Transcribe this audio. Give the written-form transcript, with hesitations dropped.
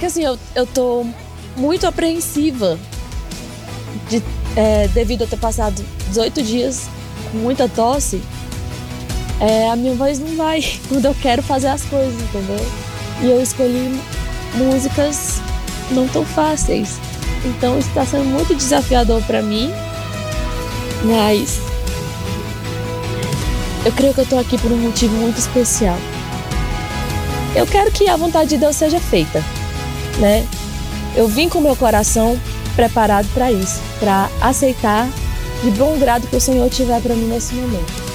que assim, eu tô muito apreensiva devido a ter passado 18 dias com muita tosse. A minha voz não vai quando eu quero fazer as coisas, entendeu? E eu escolhi músicas não tão fáceis. Então isso tá sendo muito desafiador pra mim. Mas eu creio que eu tô aqui por um motivo muito especial. Eu quero que a vontade de Deus seja feita, né? Eu vim com meu coração preparado para isso, para aceitar de bom grado que o Senhor tiver para mim nesse momento.